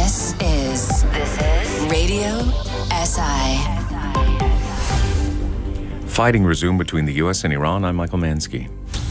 This is Radio SI. Fighting resumed between the U.S. and Iran. I'm Michael Mansky.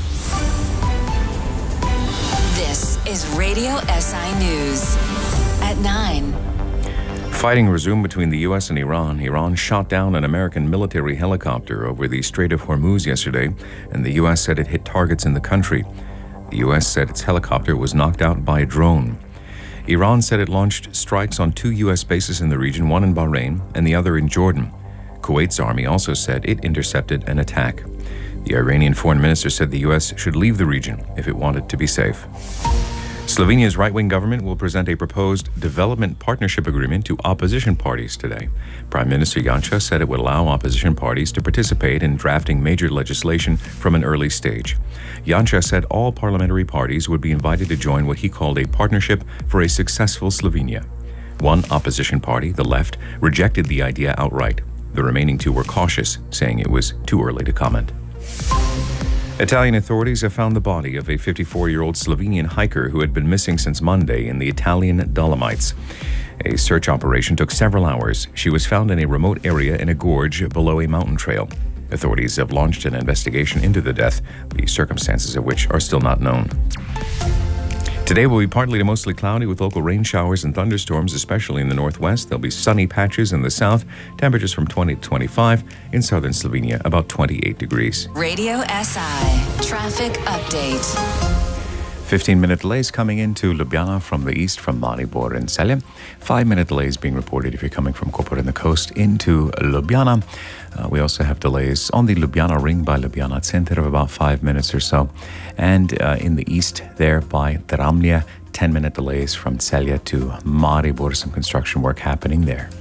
This is Radio SI News at 9. Fighting resumed between the U.S. and Iran. Iran shot down an American military helicopter over the Strait of Hormuz yesterday, and the U.S. said it hit targets in the country. The U.S. said its helicopter was knocked out by a drone. Iran said it launched strikes on 2 U.S. bases in the region, one in Bahrain and the other in Jordan. Kuwait's army also said it intercepted an attack. The Iranian foreign minister said the U.S. should leave the region if it wanted to be safe. Slovenia's right-wing government will present a proposed development partnership agreement to opposition parties today. Prime Minister Janša said it would allow opposition parties to participate in drafting major legislation from an early stage. Janša said all parliamentary parties would be invited to join what he called a partnership for a successful Slovenia. One opposition party, the Left, rejected the idea outright. The remaining 2 were cautious, saying it was too early to comment. Italian authorities have found the body of a 54-year-old Slovenian hiker who had been missing since Monday in the Italian Dolomites. A search operation took several hours. She was found in a remote area in a gorge below a mountain trail. Authorities have launched an investigation into the death, the circumstances of which are still not known. Today will be partly to mostly cloudy with local rain showers and thunderstorms, especially in the northwest. There'll be sunny patches in the south, temperatures from 20 to 25. In southern Slovenia, about 28 degrees. Radio SI Traffic Update. 15-minute delays coming into Ljubljana from the east from Maribor and Celje. 5-minute delays being reported if you're coming from Koper and the coast into Ljubljana. We also have delays on the Ljubljana ring by Ljubljana Center of about 5 minutes or so. And in the east there by Dramlje, 10-minute delays from Celje to Maribor. Some construction work happening there.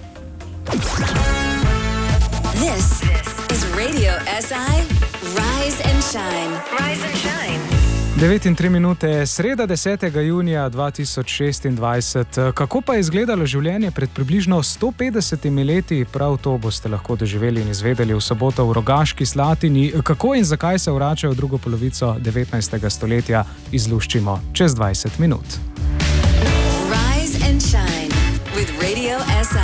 This is Radio SI Rise and Shine. Rise and Shine. 9:03, sreda 10. junija 2026. Kako pa je izgledalo življenje pred približno 150 leti? Prav to boste lahko doživeli in izvedeli v soboto v Rogaški Slatini. Kako in zakaj se vračajo v drugo polovico 19. stoletja, izluščimo čez 20 minut. Rise and Shine with Radio